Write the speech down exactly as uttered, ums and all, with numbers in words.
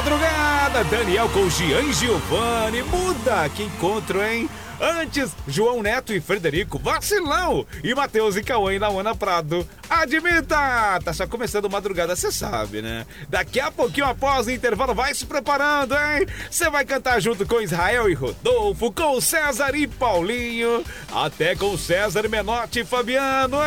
madrugada, Daniel com Gian Giovanni. Muda, que encontro, hein? Antes, João Neto e Frederico Vacilão. E Matheus e Cauã na Ana Prado. Admita! Tá só começando madrugada, você sabe, né? Daqui a pouquinho, após o intervalo, vai se preparando, hein? Você vai cantar junto com Israel e Rodolfo, com César e Paulinho, até com César Menotti e Fabiano,